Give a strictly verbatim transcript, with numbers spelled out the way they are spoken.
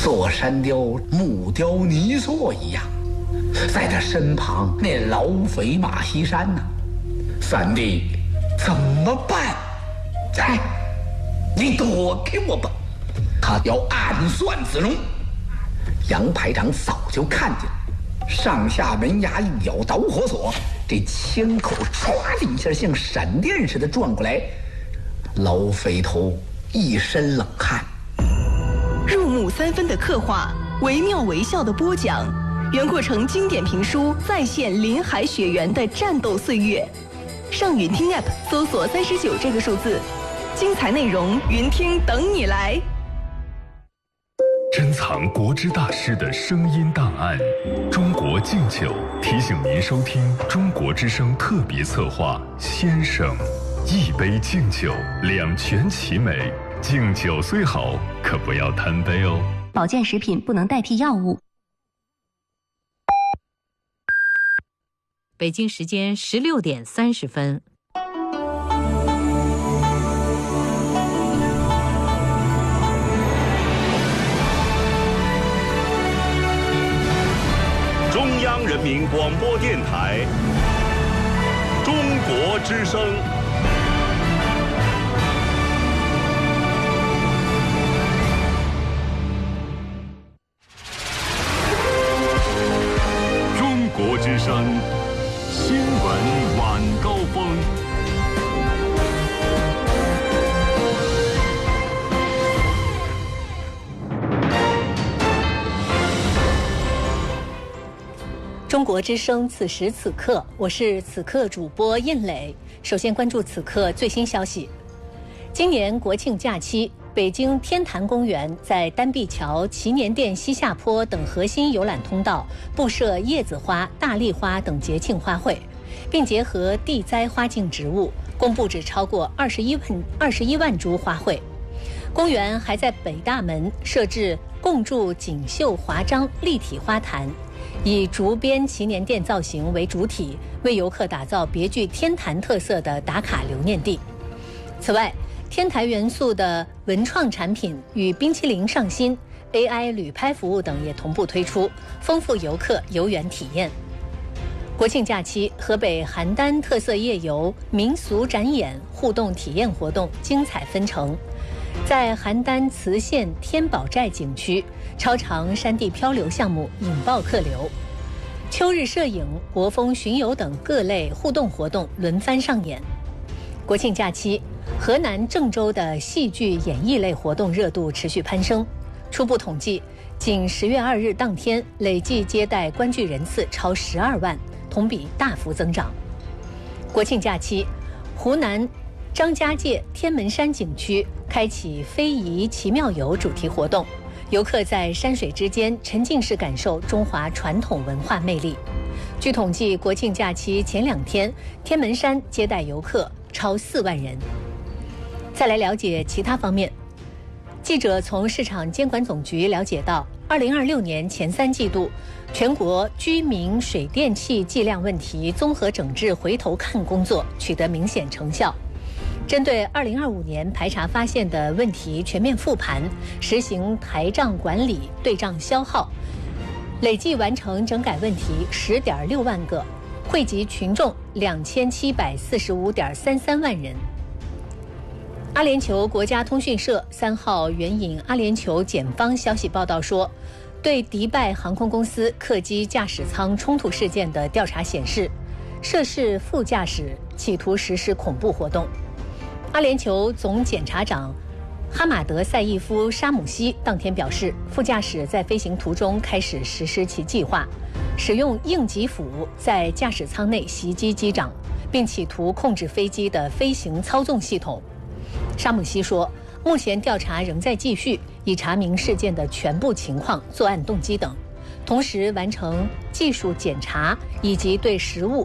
座山雕木雕泥塑一样，在他身旁那老匪马锡山呢、啊？三弟，怎么办？哎，你躲开我吧，他要暗算子龙。杨排长早就看见了，上下门牙一咬导火索，这枪口唰的一下像闪电似的转过来，老匪头一身冷汗。 入木三分的刻画，惟妙惟肖的播讲，袁阔成经典评书再现林海雪原的战斗岁月。上云听 App 搜索三十九这个数字，精彩内容云听等你来。 珍藏国之大师的声音档案，中国敬酒提醒您收听中国之声特别策划《先生》，一杯敬酒，两全其美。敬酒虽好，可不要贪杯哦。 保健食品不能代替药物。 北京时间十六点三十分。 中央人民广播电台，中国之声。中国之声新闻晚高峰。 中国之声此时此刻，我是此刻主播印磊。首先关注此刻最新消息。今年国庆假期，北京天坛公园在丹碧桥、祈年殿西下坡等核心游览通道布设叶子花、大丽花等节庆花卉，并结合地栽花境植物，共布置超过二十一万二十一万株花卉。公园还在北大门设置共筑锦绣华章立体花坛，以竹编祈年殿造型为主体，为游客打造别具天坛特色的打卡留念地。此外，天坛元素的文创产品与冰淇淋上新、A I 旅拍服务等也同步推出，丰富游客游园体验。国庆假期，河北邯郸特色夜游、民俗展演、互动体验活动精彩纷呈。在邯郸磁县天宝寨景区，超长山地漂流项目引爆客流，秋日摄影、国风巡游等各类互动活动轮番上演。国庆假期，河南郑州的戏剧演艺类活动热度持续攀升。初步统计，仅十月二日当天，累计接待观剧人次超十二万，同比大幅增长。国庆假期，湖南张家界天门山景区开启非遗奇妙游主题活动，游客在山水之间沉浸式感受中华传统文化魅力。据统计，国庆假期前两天，天门山接待游客超四万人。再来了解其他方面，记者从市场监管总局了解到，二零二六年前三季度，全国居民水电气计量问题综合整治回头看工作取得明显成效。针对二零二五年排查发现的问题全面复盘，实行台账管理、对账消耗，累计完成整改问题十点六万个，惠及群众两千七百四十五点三三万人。阿联酋国家通讯社三号援引阿联酋检方消息报道说，对迪拜航空公司客机驾驶舱冲突事件的调查显示，涉事副驾驶企图实施恐怖活动。阿联酋总检察长哈马德·赛义夫·沙姆西当天表示，副驾驶在飞行途中开始实施其计划，使用应急斧在驾驶舱内袭击机长，并企图控制飞机的飞行操纵系统。沙姆西说，目前调查仍在继续，以查明事件的全部情况、作案动机等，同时完成技术检查以及对实物